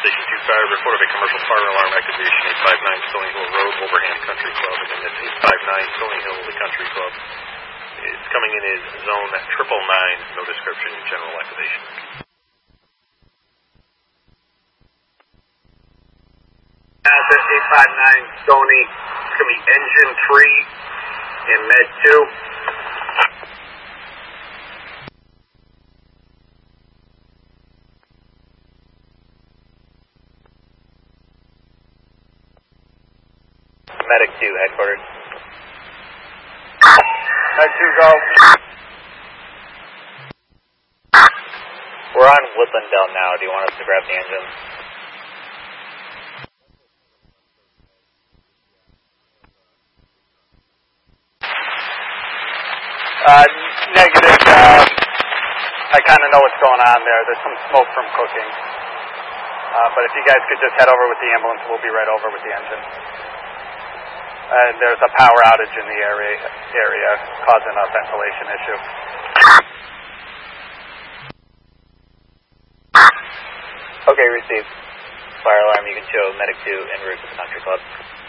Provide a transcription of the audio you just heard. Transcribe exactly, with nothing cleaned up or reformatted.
Station two five, report of a commercial fire alarm activation, eight five nine Stony Hill Road, Wolverham Country Club. Again, that's eight five nine Stony Hill, the Country Club. It's coming in as zone triple nine, no description, general activation. Alpha eight five nine Stony, it's going to be engine three in med two. Medic two, headquarters. Med two, go. We're on Woodlandale now. Do you want us to grab the engine? Uh, negative. Uh, I kind of know what's going on there. There's some smoke from cooking. Uh, but if you guys could just head over with the ambulance, we'll be right over with the engine. And there's a power outage in the area, area causing a ventilation issue. Okay, received. Fire alarm, you can show Medic two en route to the Country Club.